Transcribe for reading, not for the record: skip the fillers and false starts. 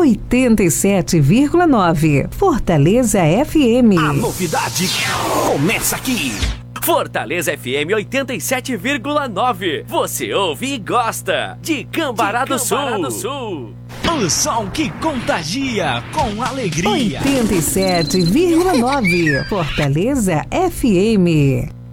87,9. Fortaleza FM. A novidade começa aqui. Fortaleza FM 87,9. Você ouve e gosta de Cambará do Sul. O som que contagia com alegria. 87,9. Fortaleza FM.